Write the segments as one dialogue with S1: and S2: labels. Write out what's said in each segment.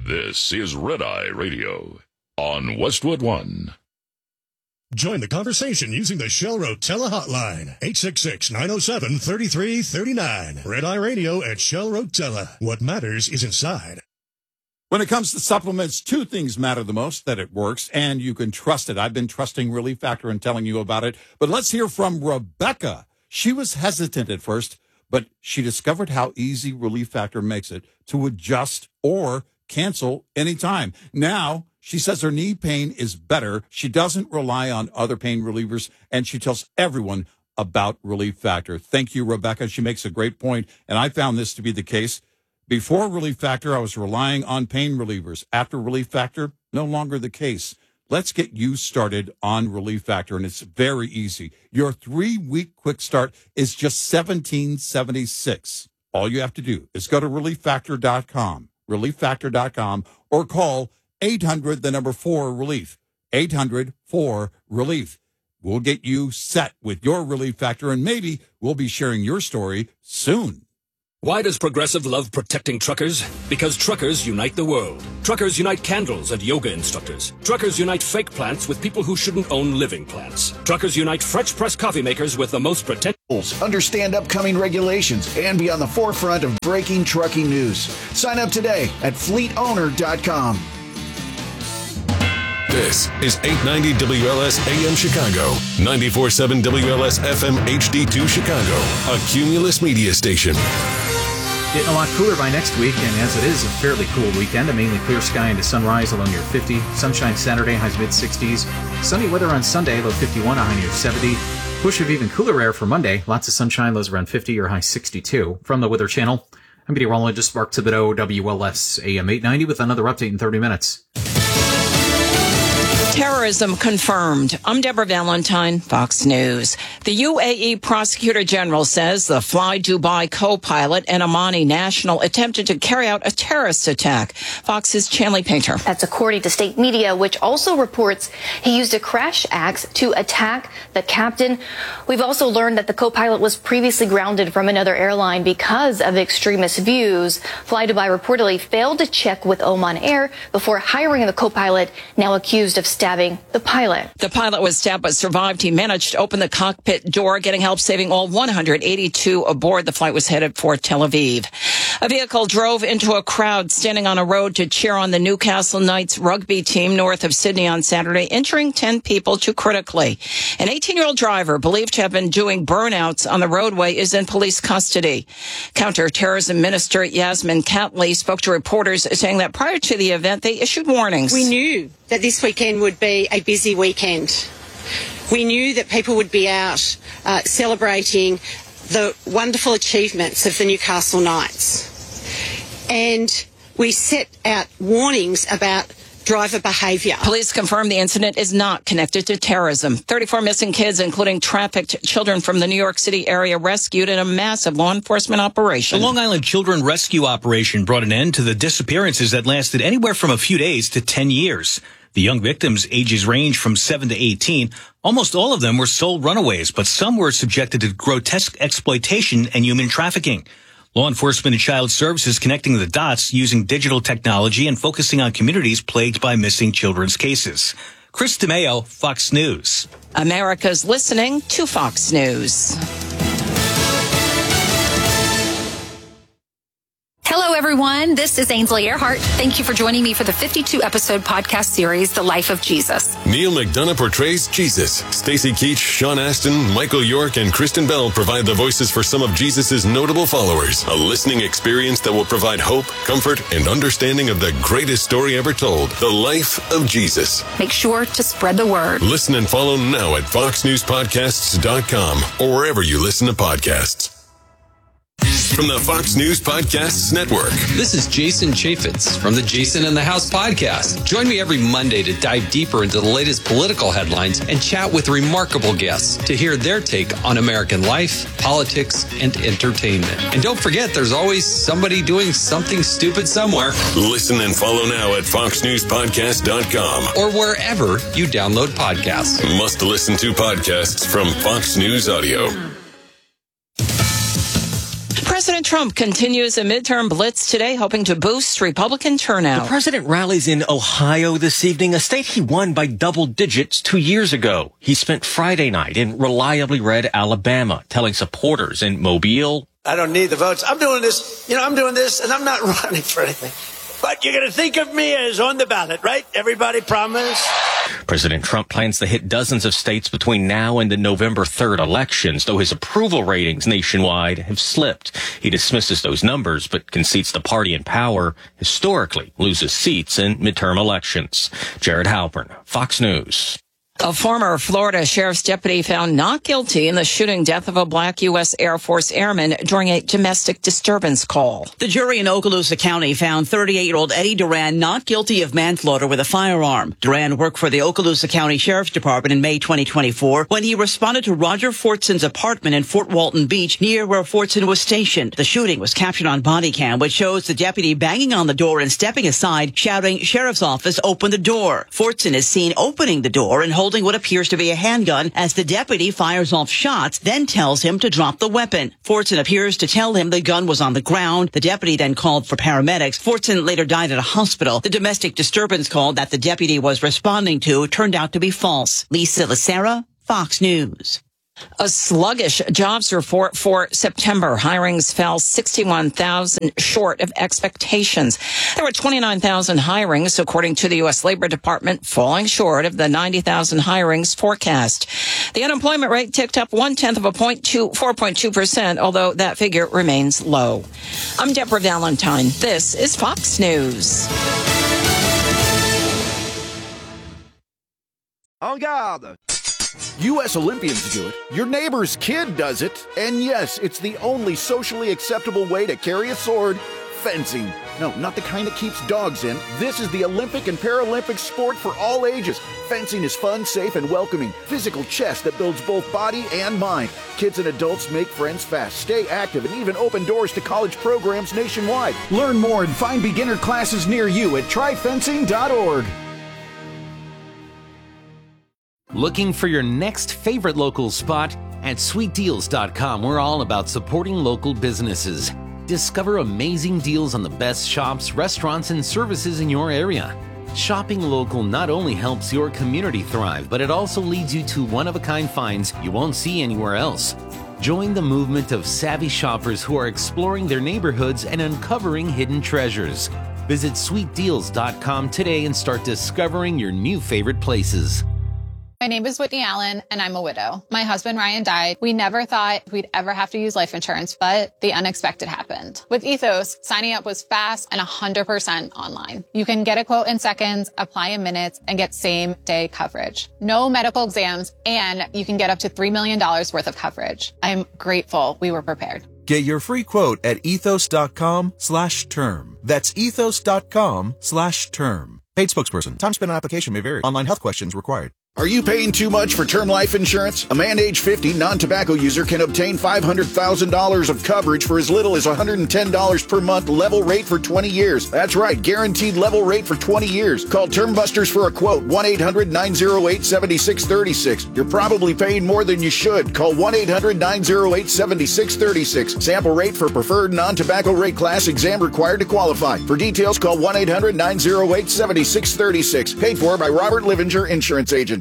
S1: This is Red Eye Radio on Westwood One.
S2: Join the conversation using the Shell Rotella hotline, 866-907-3339. Red Eye Radio at Shell Rotella. What matters is inside.
S3: When it comes to supplements, two things matter the most: that it works and you can trust it. I've been trusting Relief Factor and telling you about it. But let's hear from Rebecca. She was hesitant at first, but she discovered how easy Relief Factor makes it to adjust or cancel anytime. Now, she says her knee pain is better. She doesn't rely on other pain relievers, and she tells everyone about Relief Factor. Thank you, Rebecca. She makes a great point, and I found this to be the case. Before Relief Factor, I was relying on pain relievers. After Relief Factor, no longer the case. Let's get you started on Relief Factor, and it's very easy. Your 3-week quick start is just $17.76. All you have to do is go to relieffactor.com, relieffactor.com, or call 800-4-RELIEF, 800-4-RELIEF. We'll get you set with your Relief Factor, and maybe we'll be sharing your story soon.
S4: Why does Progressive love protecting truckers? Because truckers unite the world. Truckers unite candles and yoga instructors. Truckers unite fake plants with people who shouldn't own living plants. Truckers unite French press coffee makers with the most protect.
S5: Understand upcoming regulations and be on the forefront of breaking trucking news. Sign up today at fleetowner.com.
S6: This is 890 WLS AM Chicago, 94.7 WLS FM HD2 Chicago, a Cumulus media station.
S7: Getting a lot cooler by next week, and as it is a fairly cool weekend, a mainly clear sky into sunrise, a low near 50. Sunshine Saturday, highs mid-60s. Sunny weather on Sunday, low 51, a high near 70. Push of even cooler air for Monday. Lots of sunshine, lows around 50 or high 62. From the Weather Channel, I'm meteorologist Mark Thibodeau, WLS AM 890, with another update in 30 minutes.
S8: Terrorism confirmed. I'm Deborah Valentine, Fox News. The UAE Prosecutor General says the Fly Dubai co-pilot and Omani national attempted to carry out a terrorist attack. Fox's Chanley Painter.
S9: That's according to state media, which also reports he used a crash axe to attack the captain. We've also learned that the co-pilot was previously grounded from another airline because of extremist views. Fly Dubai reportedly failed to check with Oman Air before hiring the co-pilot, now accused of stabbing the pilot.
S8: The pilot was stabbed but survived. He managed to open the cockpit door, getting help saving all 182 aboard. The flight was headed for Tel Aviv. A vehicle drove into a crowd standing on a road to cheer on the Newcastle Knights rugby team north of Sydney on Saturday, injuring 10 people too critically. An 18-year-old driver believed to have been doing burnouts on the roadway is in police custody. Counterterrorism Minister Yasmin Catley spoke to reporters saying that prior to the event, they issued warnings.
S10: We knew that this weekend would be a busy weekend. We knew that people would be out celebrating the wonderful achievements of the Newcastle Knights. And we set out warnings about driver behaviour.
S8: Police confirm the incident is not connected to terrorism. 34 missing kids, including trafficked children from the New York City area, rescued in a massive law enforcement operation.
S11: The Long Island Children Rescue Operation brought an end to the disappearances that lasted anywhere from a few days to 10 years. The young victims' ages range from 7 to 18. Almost all of them were sole runaways, but some were subjected to grotesque exploitation and human trafficking. Law enforcement and child services connecting the dots using digital technology and focusing on communities plagued by missing children's cases. Chris DeMeo, Fox News.
S8: America's listening to Fox News.
S12: Hello, everyone. This is Ainsley Earhart. Thank you for joining me for the 52-episode podcast series, The Life of Jesus.
S6: Neil McDonough portrays Jesus. Stacey Keach, Sean Astin, Michael York, and Kristen Bell provide the voices for some of Jesus' notable followers. A listening experience that will provide hope, comfort, and understanding of the greatest story ever told, The Life of Jesus.
S12: Make sure to spread the word.
S6: Listen and follow now at foxnewspodcasts.com or wherever you listen to podcasts. From the Fox News Podcasts Network.
S13: This is Jason Chaffetz from the Jason in the House podcast. Join me every Monday to dive deeper into the latest political headlines and chat with remarkable guests to hear their take on American life, politics, and entertainment. And don't forget, there's always somebody doing something stupid somewhere.
S6: Listen and follow now at foxnewspodcast.com
S13: or wherever you download podcasts.
S6: Must listen to podcasts from Fox News Audio.
S8: President Trump continues a midterm blitz today, hoping to boost Republican turnout.
S14: The president rallies in Ohio this evening, a state he won by double digits 2 years ago. He spent Friday night in reliably red Alabama, telling supporters in Mobile,
S15: I don't need the votes. I'm doing this, and I'm not running for anything. But you're going to think of me as on the ballot, right? Everybody promise?
S14: President Trump plans to hit dozens of states between now and the November 3rd elections, though his approval ratings nationwide have slipped. He dismisses those numbers, but concedes the party in power historically loses seats in midterm elections. Jared Halpern, Fox News.
S8: A former Florida sheriff's deputy found not guilty in the shooting death of a black U.S. Air Force airman during a domestic disturbance call.
S16: The jury in Okaloosa County found 38-year-old Eddie Duran not guilty of manslaughter with a firearm. Duran worked for the Okaloosa County Sheriff's Department in May 2024 when he responded to Roger Fortson's apartment in Fort Walton Beach, near where Fortson was stationed. The shooting was captured on body cam, which shows the deputy banging on the door and stepping aside, shouting, "Sheriff's office, open the door." Fortson is seen opening the door and holding what appears to be a handgun as the deputy fires off shots, then tells him to drop the weapon. Fortson appears to tell him the gun was on the ground. The deputy then called for paramedics. Fortson later died at a hospital. The domestic disturbance call that the deputy was responding to turned out to be false. Lisa Lacera, Fox News.
S8: A sluggish jobs report for September. Hirings fell 61,000 short of expectations. There were 29,000 hirings, according to the U.S. Labor Department, falling short of the 90,000 hirings forecast. The unemployment rate ticked up 0.1 of a point to 4.2%, although that figure remains low. I'm Deborah Valentine. This is Fox News.
S5: En garde! U.S. Olympians do it, your neighbor's kid does it, and yes, it's the only socially acceptable way to carry a sword, fencing. No, not the kind that keeps dogs in. This is the Olympic and Paralympic sport for all ages. Fencing is fun, safe, and welcoming. Physical chess that builds both body and mind. Kids and adults make friends fast, stay active, and even open doors to college programs nationwide. Learn more and find beginner classes near you at tryfencing.org.
S17: Looking for your next favorite local spot? At sweetdeals.com, we're all about supporting local businesses. Discover amazing deals on the best shops, restaurants, and services in your area. Shopping local not only helps your community thrive, but it also leads you to one-of-a-kind finds you won't see anywhere else. Join the movement of savvy shoppers who are exploring their neighborhoods and uncovering hidden treasures. Visit sweetdeals.com today and start discovering your new favorite places.
S18: My name is Whitney Allen, and I'm a widow. My husband, Ryan, died. We never thought we'd ever have to use life insurance, but the unexpected happened. With Ethos, signing up was fast and 100% online. You can get a quote in seconds, apply in minutes, and get same-day coverage. No medical exams, and you can get up to $3 million worth of coverage. I'm grateful we were prepared.
S19: Get your free quote at ethos.com/term. That's ethos.com/term. Paid spokesperson. Time spent on application may vary. Online health questions required.
S5: Are you paying too much for term life insurance? A man age 50 non-tobacco user can obtain $500,000 of coverage for as little as $110 per month, level rate for 20 years. That's right, guaranteed level rate for 20 years. Call Term Busters for a quote, 1-800-908-7636. You're probably paying more than you should. Call 1-800-908-7636. Sample rate for preferred non-tobacco rate class, exam required to qualify. For details, call 1-800-908-7636. Paid for by Robert Livinger, Insurance Agent.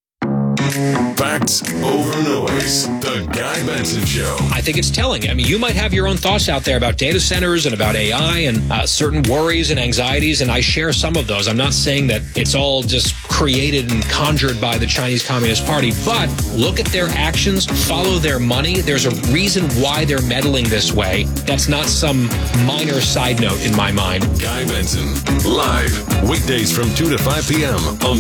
S6: Facts over noise. The Guy Benson Show.
S4: I think it's telling. I mean, you might have your own thoughts out there about data centers and about AI and certain worries and anxieties, and I share some of those. I'm not saying that it's all just created and conjured by the Chinese Communist Party, but look at their actions, follow their money. There's a reason why they're meddling this way. That's not some minor side note in my mind.
S6: Guy Benson, live, weekdays from 2 to 5 p.m. on the